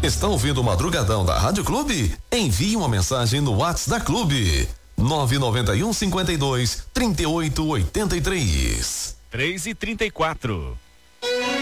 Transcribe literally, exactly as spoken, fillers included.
Está ouvindo o Madrugadão da Rádio Clube? Envie uma mensagem no WhatsApp da Clube. nove nove um, cinquenta e dois, trinta e oito, oitenta e três. três e trinta e quatro.